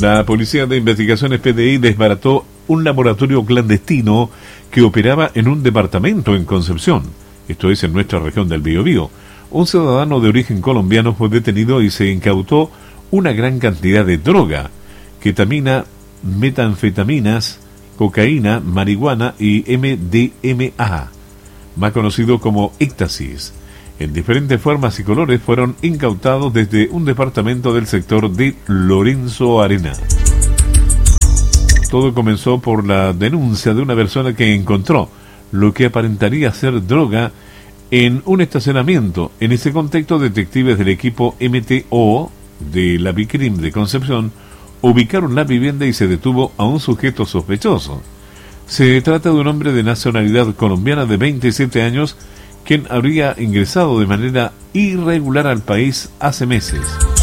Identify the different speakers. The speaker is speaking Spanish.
Speaker 1: La Policía de Investigaciones PDI desbarató un laboratorio clandestino que operaba en un departamento en Concepción, esto es en nuestra región del Biobío. Un ciudadano de origen colombiano fue detenido y se incautó una gran cantidad de droga, ketamina, metanfetaminas, cocaína, marihuana y MDMA, más conocido como éxtasis. En diferentes formas y colores fueron incautados desde un departamento del sector de Lorenzo Arena. Todo comenzó por la denuncia de una persona que encontró lo que aparentaría ser droga en un estacionamiento. En ese contexto, detectives del equipo MTO de la BICRIM de Concepción ubicaron la vivienda y se detuvo a un sujeto sospechoso. Se trata de un hombre de nacionalidad colombiana de 27 años, quien habría ingresado de manera irregular al país hace meses.